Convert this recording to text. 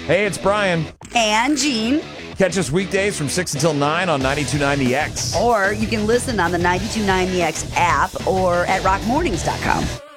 Hey, it's Brian. And Gene. Catch us weekdays from 6 until 9 on 92.9 The X. Or you can listen on the 92.9 The X app or at rockmornings.com.